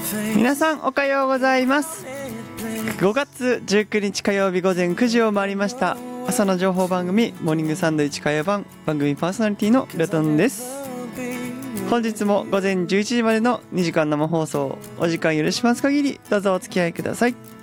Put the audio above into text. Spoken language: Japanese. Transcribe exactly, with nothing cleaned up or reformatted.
皆さんおはようございます。ごがつじゅうくにち火曜日午前くじを回りました。朝の情報番組モーニングサンドイッチ火曜版、番組パーソナリティのルトンです。本日も午前じゅういちじまでのにじかん生放送、お時間許します限りどうぞお付き合いください。